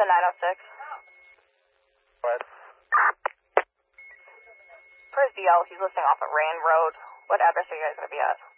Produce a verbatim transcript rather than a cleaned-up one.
to nine oh six. What? For his D L, he's listing off at Rain Road. What address are you guys going to be at?